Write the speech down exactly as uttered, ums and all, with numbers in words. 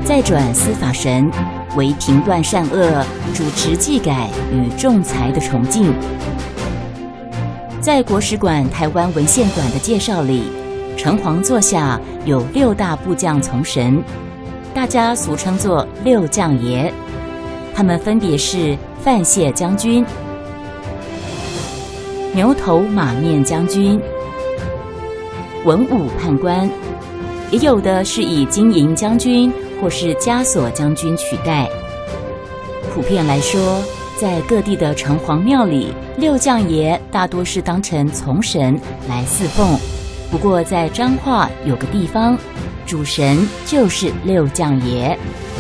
再转司法神，为评断善恶、主持祭改与仲裁的崇敬。在国史馆台湾文献馆的介绍里，城隍座下有六大部将从神，大家俗称作六将爷，他们分别是范谢将军、牛头马面将军、文武判官，也有的是以金银将军或是枷锁将军取代。普遍来说，在各地的城隍庙里，六将爷大多是当成从神来侍奉。不过在彰化有个地方，主神就是六将爷。